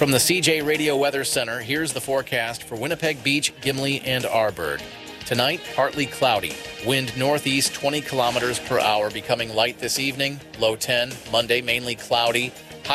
From the CJ Radio Weather Center, here's the forecast for Winnipeg Beach, Gimli, and Arborg. Tonight, partly cloudy. Wind northeast 20 kilometers per hour, becoming light this evening. Low 10. Monday, mainly cloudy.